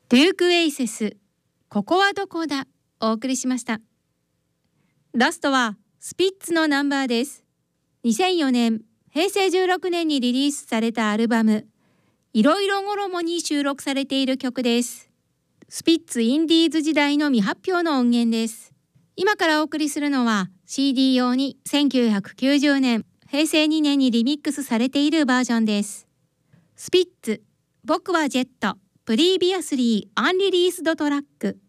デューク・エイセス、ここはどこだ、お送りしました。ラストはスピッツのナンバーです。2004年、平成16年にリリースされたアルバム、いろいろ衣に収録されている曲です。スピッツ・インディーズ時代の未発表の音源です。今からお送りするのは CD 用に1990年、平成2年にリミックスされているバージョンです。スピッツ、僕はジェット、プリービアスリーアンリリースドトラック。